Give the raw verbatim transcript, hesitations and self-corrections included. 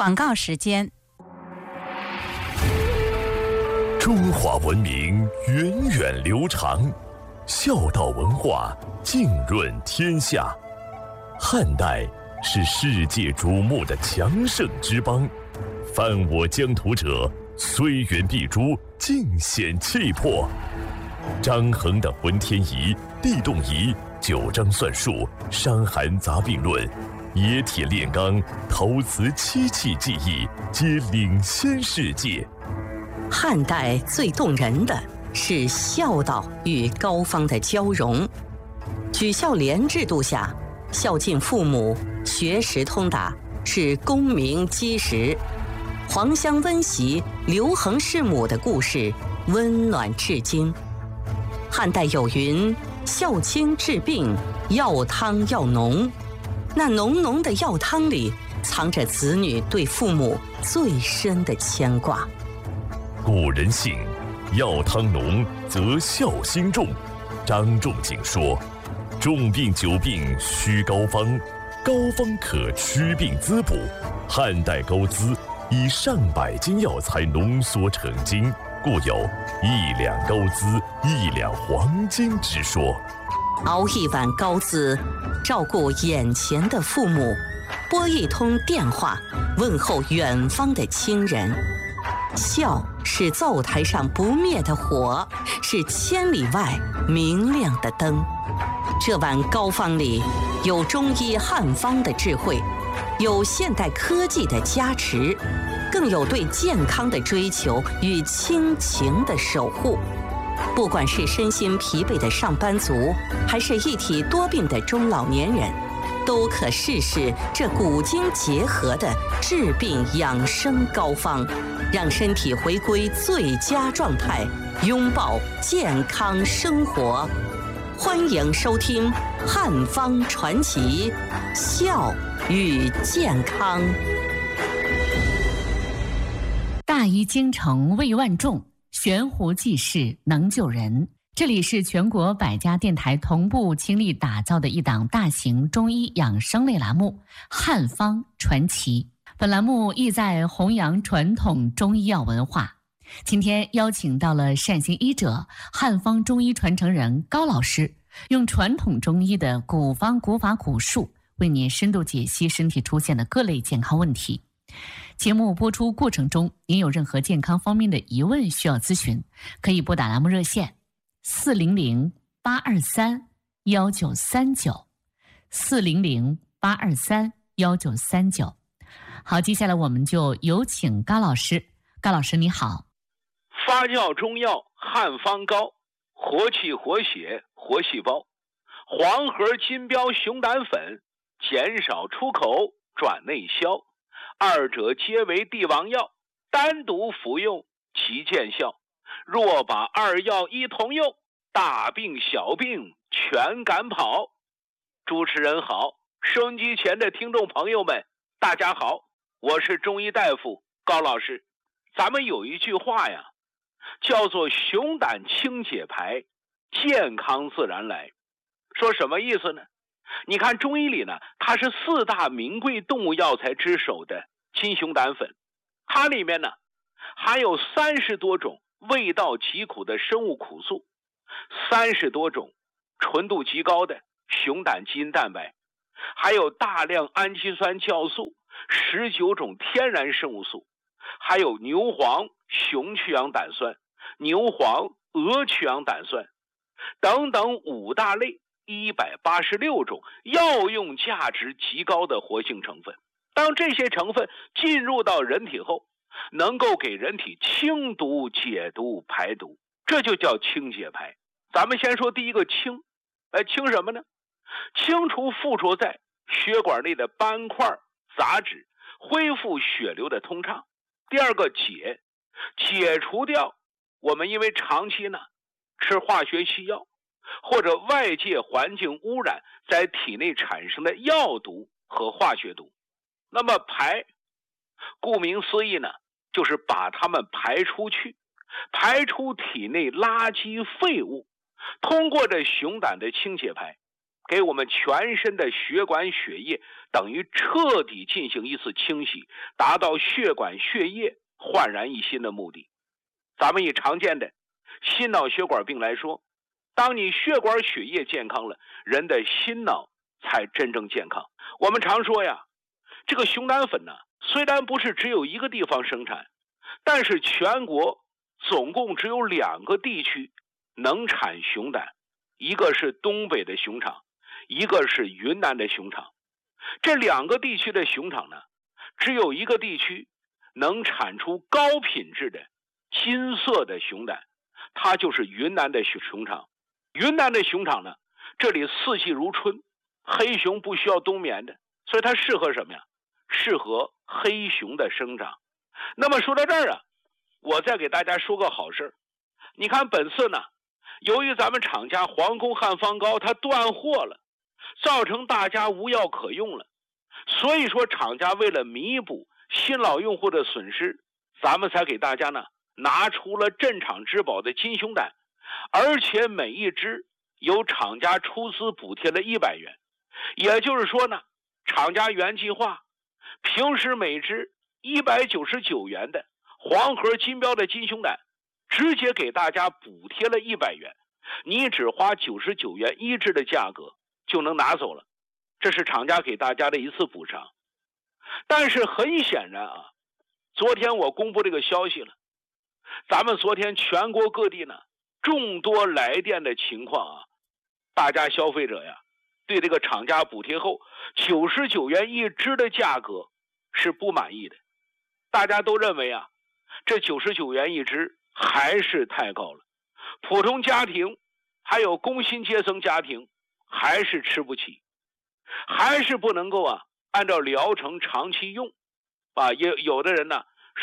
广告时间。 中华文明源远流长，孝道文化浸润天下。汉代是世界瞩目的强盛之邦，犯我疆土者，虽远必诛，尽显气魄。张衡的浑天仪、地动仪、九章算术、伤寒杂病论、冶铁炼钢、陶瓷漆器技艺，皆领先世界。 汉代最动人的是孝道与高方的交融。举孝廉制度下，孝敬父母、学识通达是功名基石。黄香温席、刘恒弑母的故事温暖至今。汉代有云：孝亲治病，药汤要浓。那浓浓的药汤里藏着子女对父母最深的牵挂。 古人信，药汤浓则孝心重。张仲景说，重病久病需膏方，膏方可驱病滋补。汉代膏胜以上百斤药材浓缩成精，故有一两膏胜一两黄金之说。 熬一碗膏胜，照顾眼前的父母，拨一通电话，问候远方的亲人。孝是灶台上不灭的火，是千里外明亮的灯。这碗膏方里有中医汉方的智慧，有现代科技的加持，更有对健康的追求与亲情的守护。不管是身心疲惫的上班族，还是一体多病的中老年人，都可试试这古今结合的治病养生膏方，让身体回归最佳状态，拥抱健康生活。欢迎收听《汉方传奇》，孝与健康。 大医精诚为万众，悬壶济世能救人。这里是全国百家电台同步倾力打造的一档大型中医养生类栏目《汉方传奇》。本栏目意在弘扬传统中医药文化。今天邀请到了善行医者、汉方中医传承人高老师，用传统中医的古方古法古术，为您深度解析身体出现的各类健康问题。节目播出过程中，您有任何健康方面的疑问需要咨询，可以拨打栏目热线四零零八二三幺九三九四零零八二三幺九三九。好，接下来我们就有请高老师。高老师你好。 发酵中药汉方膏，活气活血活细胞，黄核金标熊胆粉，减少出口转内消，二者皆为帝王药，单独服用其见效。若把二药一同用，大病小病全赶跑。主持人好，收音机前的听众朋友们大家好，我是中医大夫高老师。咱们有一句话呀，叫做熊胆清解牌，健康自然来。说什么意思呢？你看中医里呢，它是四大名贵动物药材之首的金熊胆粉，它里面呢含有三十多种味道极苦的生物苦素，三十多种纯度极高的熊胆基因蛋白，还有大量氨基酸酵素，十九种天然生物素，还有牛黄、熊去氧胆酸、牛黄、鹅去氧胆酸等等五大类一百八十六种药用价值极高的活性成分。当这些成分进入到人体后，能够给人体清毒、解毒、排毒，这就叫清解牌。咱们先说第一个清，呃，清什么呢？清除附着在血管内的斑块、杂质，恢复血流的通畅。第二个解，解除掉我们因为长期呢吃化学西药或者外界环境污染在体内产生的药毒和化学毒。那么排，顾名思义呢，就是把它们排出去，排出体内垃圾废物，通过这熊胆的清解排， 给我们全身的血管血液等于彻底进行一次清洗，达到血管血液焕然一新的目的。咱们以常见的心脑血管病来说，当你血管血液健康了，人的心脑才真正健康。我们常说呀，这个熊胆粉呢，虽然不是只有一个地方生产，但是全国总共只有两个地区能产熊胆，一个是东北的熊场，一个是云南的熊场。这两个地区的熊场呢，只有一个地区能产出高品质的金色的熊胆，它就是云南的熊场。云南的熊场呢，这里四季如春，黑熊不需要冬眠的，所以它适合什么呀？适合黑熊的生长。那么说到这儿啊，我再给大家说个好事。你看本次呢，由于咱们厂家皇宫汉方膏它断货了，造成大家无药可用了，所以说厂家为了弥补新老用户的损失，咱们才给大家呢拿出了镇厂之宝的金熊胆，而且每一只由厂家出资补贴了一百元。也就是说呢，厂家原计划平时每只一百九十九元的黄盒金标的金熊胆，直接给大家补贴了一百元，你只花九十九元一只的价格就能拿走了，这是厂家给大家的一次补偿。但是很显然啊，昨天我公布这个消息了，咱们昨天全国各地呢众多来电的情况啊，大家消费者呀对这个厂家补贴后九十九元一只的价格是不满意的。大家都认为啊，这九十九元一只还是太高了，普通家庭还有工薪阶层家庭还是吃不起，还是不能够啊按照疗程长期用啊。也有的人呢